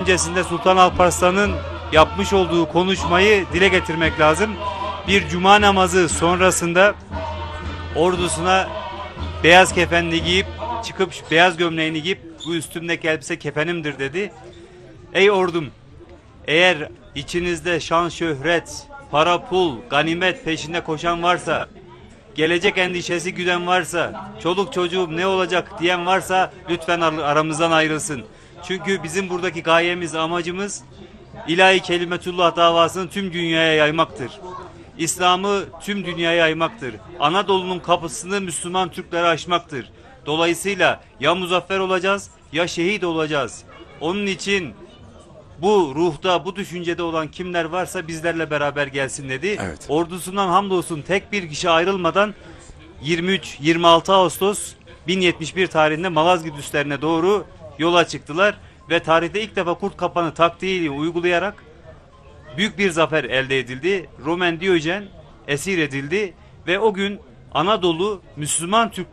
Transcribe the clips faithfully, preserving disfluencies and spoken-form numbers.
öncesinde Sultan Alparslan'ın yapmış olduğu konuşmayı dile getirmek lazım. Bir cuma namazı sonrasında ordusuna beyaz kefenli giyip çıkıp beyaz gömleğini giyip bu üstümdeki elbise kefenimdir dedi. Ey ordum, eğer içinizde şan, şöhret, para, pul, ganimet peşinde koşan varsa, gelecek endişesi güden varsa, çoluk çocuğum ne olacak diyen varsa lütfen aramızdan ayrılsın. Çünkü bizim buradaki gayemiz, amacımız ilahi kelimetullah davasını tüm dünyaya yaymaktır. İslam'ı tüm dünyaya yaymaktır. Anadolu'nun kapısını Müslüman Türklere açmaktır. Dolayısıyla ya muzaffer olacağız ya şehit olacağız. Onun için bu ruhta, bu düşüncede olan kimler varsa bizlerle beraber gelsin dedi. Evet. Ordusundan hamdolsun tek bir kişi ayrılmadan yirmi üç yirmi altı Ağustos bin yetmiş bir tarihinde Malazgirt üslerine doğru yola çıktılar ve tarihte ilk defa Kurt Kapanı taktiğini uygulayarak büyük bir zafer elde edildi. Roman Diyojen esir edildi ve o gün Anadolu Müslüman Türk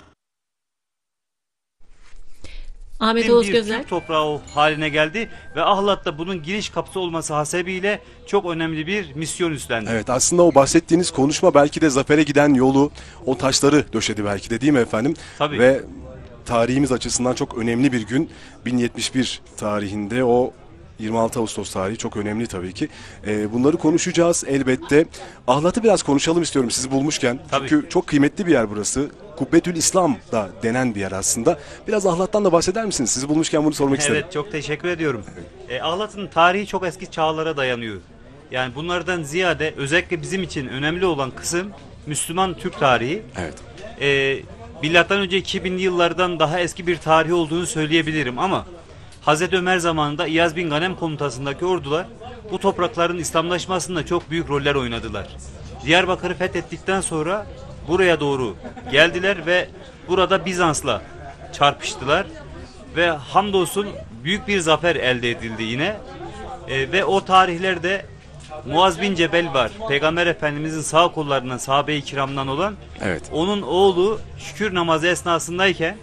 Ahmet Oğuz bir Gözel Türk toprağı haline geldi ve Ahlat'ta bunun giriş kapısı olması hasebiyle çok önemli bir misyon üstlendi. Evet, aslında o bahsettiğiniz konuşma belki de zafere giden yolu, o taşları döşedi belki de, değil mi efendim? Tabii. Ve tarihimiz açısından çok önemli bir gün. bin yetmiş bir tarihinde o yirmi altı Ağustos tarihi çok önemli tabii ki. Ee, bunları konuşacağız elbette. Ahlat'ı biraz konuşalım istiyorum sizi bulmuşken. Tabii. Çünkü çok kıymetli bir yer burası. Kubbetül İslam da denen bir yer aslında. Biraz Ahlat'tan da bahseder misiniz? Sizi bulmuşken bunu sormak istedim. Evet, çok teşekkür ediyorum. E, Ahlat'ın tarihi çok eski çağlara dayanıyor. Yani bunlardan ziyade özellikle bizim için önemli olan kısım Müslüman Türk tarihi. Evet. E, Milattan önce iki binli yıllardan daha eski bir tarihi olduğunu söyleyebilirim ama Hazreti Ömer zamanında İyaz bin Ganem komutasındaki ordular bu toprakların İslamlaşmasında çok büyük roller oynadılar. Diyarbakır'ı fethettikten sonra buraya doğru geldiler ve burada Bizans'la çarpıştılar ve hamdolsun büyük bir zafer elde edildi yine. E, ve o tarihlerde Muaz bin Cebel var. Peygamber Efendimizin sağ kollarından, sahabe-i kiramdan olan. Evet. Onun oğlu şükür namazı esnasındayken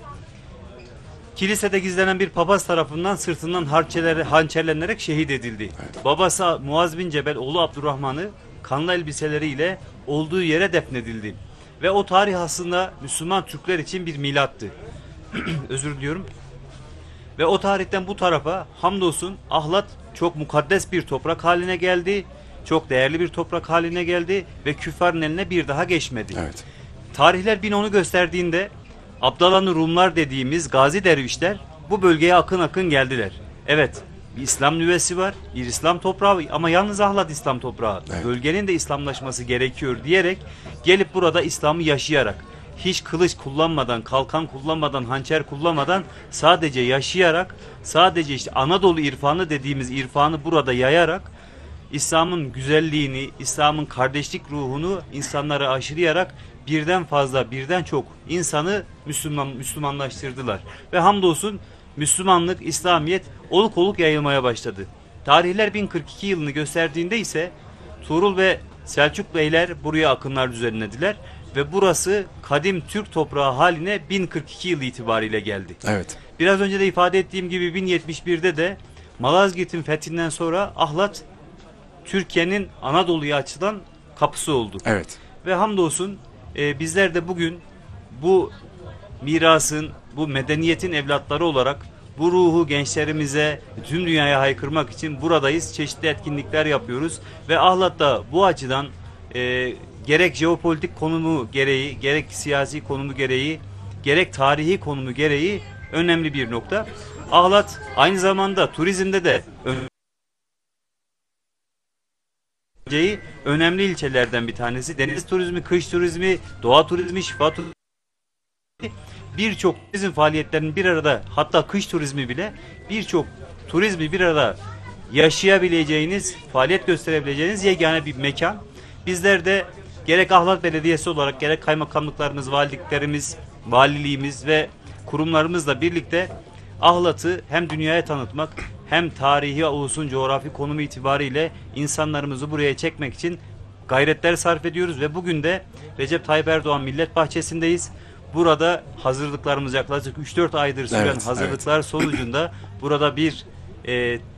kilisede gizlenen bir papaz tarafından sırtından hançerlenerek şehit edildi. Evet. Babası Muaz bin Cebel, oğlu Abdurrahman'ı kanlı elbiseleriyle olduğu yere defnedildi. Ve o tarih aslında Müslüman Türkler için bir milattı. Özür diliyorum. Ve o tarihten bu tarafa hamdolsun Ahlat çok mukaddes bir toprak haline geldi. Çok değerli bir toprak haline geldi ve küffarın eline bir daha geçmedi. Evet. Tarihler bin onu gösterdiğinde Abdalanı Rumlar dediğimiz gazi dervişler bu bölgeye akın akın geldiler. Evet, bir İslam nüvesi var, bir İslam toprağı ama yalnız Ahlat İslam toprağı. Evet. Bölgenin de İslamlaşması gerekiyor diyerek gelip burada İslam'ı yaşayarak, hiç kılıç kullanmadan, kalkan kullanmadan, hançer kullanmadan sadece yaşayarak, sadece işte Anadolu irfanı dediğimiz irfanı burada yayarak İslam'ın güzelliğini, İslam'ın kardeşlik ruhunu insanlara aşılayarak birden fazla, birden çok insanı Müslüman Müslümanlaştırdılar. Ve hamdolsun Müslümanlık, İslamiyet oluk oluk yayılmaya başladı. Tarihler bin kırk iki yılını gösterdiğinde ise Tuğrul ve Selçuk Beyler buraya akınlar düzenlediler ve burası kadim Türk toprağı haline bin kırk iki yılı itibariyle geldi. Evet. Biraz önce de ifade ettiğim gibi bin yetmiş birde de Malazgirt'in fethinden sonra Ahlat Türkiye'nin Anadolu'ya açılan kapısı oldu. Evet. Ve hamdolsun e, bizler de bugün bu mirasın, bu medeniyetin evlatları olarak bu ruhu gençlerimize, tüm dünyaya haykırmak için buradayız. Çeşitli etkinlikler yapıyoruz ve Ahlat'ta bu açıdan e, gerek jeopolitik konumu gereği, gerek siyasi konumu gereği, gerek tarihi konumu gereği önemli bir nokta. Ahlat aynı zamanda turizmde de önemli ilçelerden bir tanesi. Deniz turizmi, kış turizmi, doğa turizmi, şifa turizmi, birçok turizm faaliyetlerinin bir arada, hatta kış turizmi bile birçok turizmi bir arada yaşayabileceğiniz, faaliyet gösterebileceğiniz yegane bir mekan. Bizler de gerek Ahlat Belediyesi olarak gerek kaymakamlıklarımız, valiliklerimiz, valiliğimiz ve kurumlarımızla birlikte Ahlat'ı hem dünyaya tanıtmak hem tarihi ulusun coğrafi konumu itibariyle insanlarımızı buraya çekmek için gayretler sarf ediyoruz ve bugün de Recep Tayyip Erdoğan Millet Bahçesi'ndeyiz. Burada hazırlıklarımız yaklaşık üç dört aydır süren evet, hazırlıklar evet. sonucunda burada bir e,